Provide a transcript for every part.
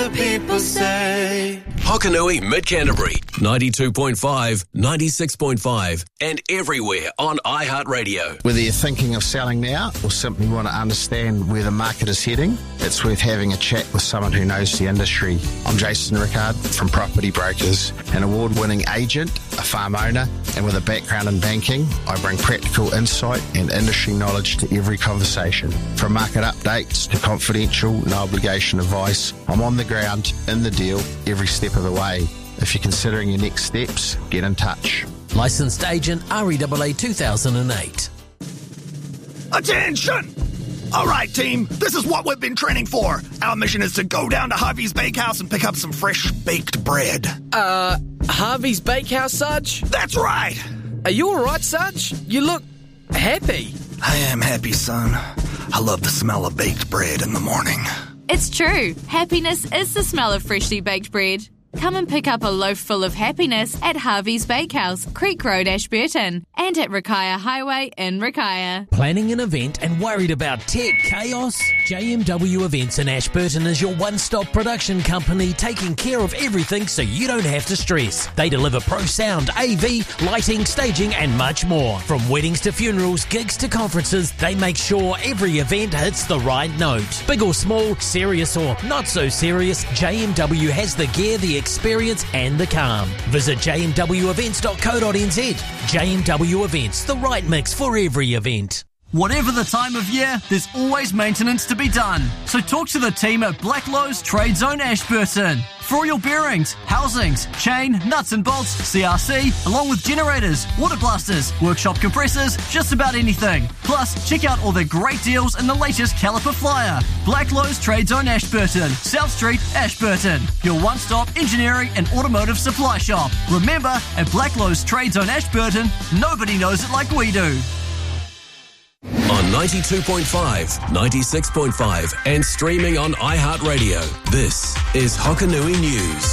people say. Hokanui, Mid-Canterbury, 92.5, 96.5, and everywhere on iHeartRadio. Whether you're thinking of selling now or simply want to understand where the market is heading, it's worth having a chat with someone who knows the industry. I'm Jason Rickard from Property Brokers, an award-winning agent, a farm owner, and with a background in banking, I bring practical insight and industry knowledge to every conversation. From market updates to confidential, no obligation advice, I'm on the ground, in the deal, every step of the way. If you're considering your next steps, get in touch. Licensed agent REAA 2008. Attention! All right, team, this is what we've been training for. Our mission is to go down to Harvey's Bakehouse and pick up some fresh baked bread. Harvey's Bakehouse, Sarge? That's right. Are you all right, Sarge? You look happy. I am happy, son. I love the smell of baked bread in the morning. It's true. Happiness is the smell of freshly baked bread. Come and pick up a loaf full of happiness at Harvey's Bakehouse, Creek Road, Ashburton, and at Rakaia Highway in Rakaia. Planning an event and worried about tech chaos? JMW Events in Ashburton is your one-stop production company taking care of everything so you don't have to stress. They deliver pro sound, AV, lighting, staging and much more. From weddings to funerals, gigs to conferences, they make sure every event hits the right note. Big or small, serious or not so serious, JMW has the gear, the experience and the calm. Visit jmwevents.co.nz. JMW Events, the right mix for every event. Whatever the time of year, there's always maintenance to be done. So talk to the team at Blacklowe's Trade Zone Ashburton. For all your bearings, housings, chain, nuts and bolts, CRC, along with generators, water blasters, workshop compressors, just about anything. Plus, check out all their great deals in the latest caliper flyer. Blacklowe's Trade Zone Ashburton, South Street, Ashburton. Your one-stop engineering and automotive supply shop. Remember, at Blacklowe's Trade Zone Ashburton, nobody knows it like we do. On 92.5, 96.5 and streaming on iHeartRadio. This is Hokanui News.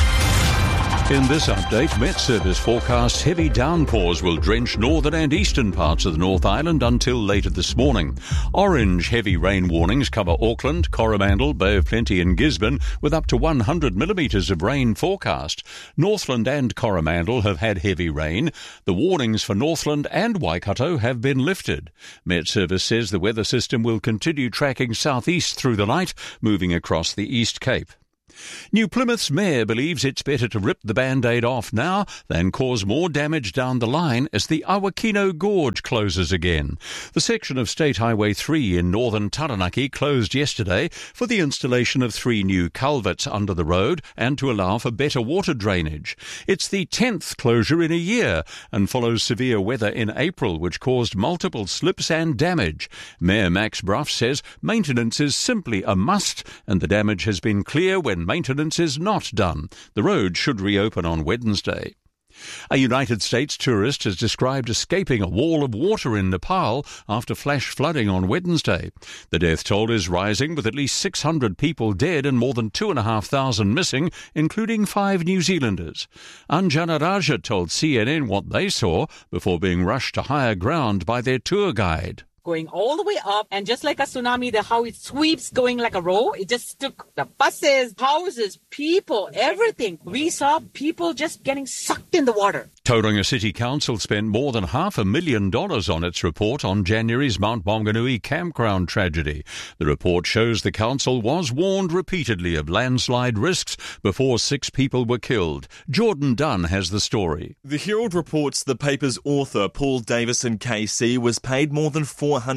In this update, Met Service forecasts heavy downpours will drench northern and eastern parts of the North Island until later this morning. Orange heavy rain warnings cover Auckland, Coromandel, Bay of Plenty and Gisborne with up to 100 millimetres of rain forecast. Northland and Coromandel have had heavy rain. The warnings for Northland and Waikato have been lifted. Met Service says the weather system will continue tracking southeast through the night, moving across the East Cape. New Plymouth's mayor believes it's better to rip the Band-Aid off now than cause more damage down the line as the Awakino Gorge closes again. The section of State Highway 3 in northern Taranaki closed yesterday for the installation of 3 new culverts under the road and to allow for better water drainage. It's the 10th closure in a year and follows severe weather in April which caused multiple slips and damage. Mayor Max Bruff says maintenance is simply a must and the damage has been clear when maintenance is not done. The road should reopen on Wednesday. A United States tourist has described escaping a wall of water in Nepal after flash flooding on Wednesday. The death toll is rising with at least 600 people dead and more than 2,500 missing, including 5 New Zealanders. Anjana Raja told CNN what they saw before being rushed to higher ground by their tour guide. Going all the way up, and just like a tsunami, how it sweeps going like a roll, it just took the buses, houses, people, everything. We saw people just getting sucked in the water. Tauranga City Council spent more than $500,000 on its report on January's Mount Maunganui campground tragedy. The report shows the council was warned repeatedly of landslide risks before 6 people were killed. Jordan Dunn has the story. The Herald reports the paper's author, Paul Davison KC, was paid more than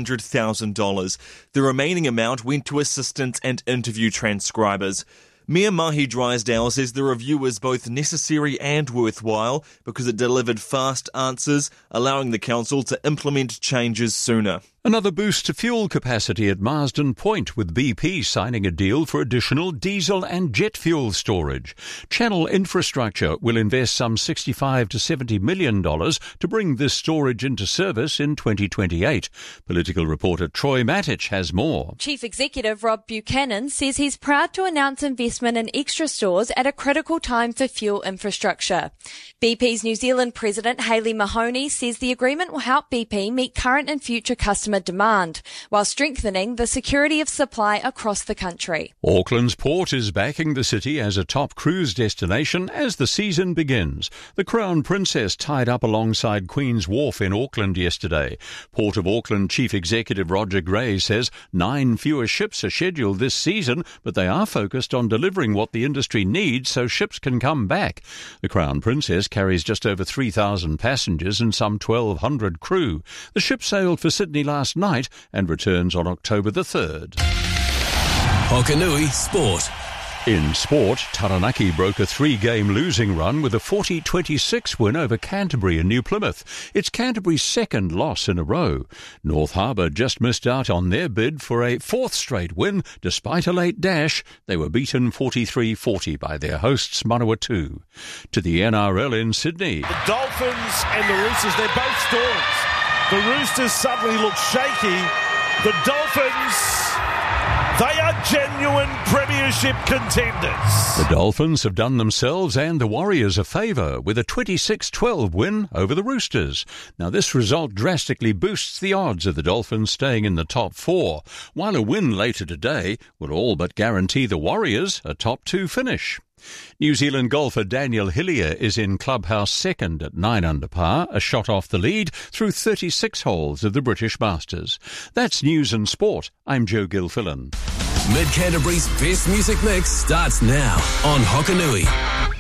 $400,000. The remaining amount went to assistants and interview transcribers. Mayor Mahi Drysdale says the review was both necessary and worthwhile because it delivered fast answers, allowing the council to implement changes sooner. Another boost to fuel capacity at Marsden Point, with BP signing a deal for additional diesel and jet fuel storage. Channel Infrastructure will invest some $65 to $70 million to bring this storage into service in 2028. Political reporter Troy Matic has more. Chief Executive Rob Buchanan says he's proud to announce investment in extra stores at a critical time for fuel infrastructure. BP's New Zealand President Hayley Mahoney says the agreement will help BP meet current and future customer customer demand, while strengthening the security of supply across the country. Auckland's port is backing the city as a top cruise destination as the season begins. The Crown Princess tied up alongside Queen's Wharf in Auckland yesterday. Port of Auckland Chief Executive Roger Gray says 9 fewer ships are scheduled this season, but they are focused on delivering what the industry needs so ships can come back. The Crown Princess carries just over 3,000 passengers and some 1,200 crew. The ship sailed for Sydney last night and returns on October the 3rd. Hokanui Sport. In sport, Taranaki broke a 3-game losing run with a 40-26 win over Canterbury in New Plymouth. It's Canterbury's second loss in a row. North Harbour just missed out on their bid for a 4th straight win despite a late dash. They were beaten 43-40 by their hosts Manawatu. To the NRL in Sydney. The Dolphins and the Roosters, they're both stories. The Roosters suddenly look shaky. The Dolphins, they are genuine premiership contenders. The Dolphins have done themselves and the Warriors a favour with a 26-12 win over the Roosters. Now, this result drastically boosts the odds of the Dolphins staying in the top 4, while a win later today will all but guarantee the Warriors a top 2 finish. New Zealand golfer Daniel Hillier is in clubhouse second at 9 under par, a shot off the lead through 36 holes of the British Masters. That's news and sport. I'm Joe Gilfillan. Mid Canterbury's best music mix starts now on Hokanui.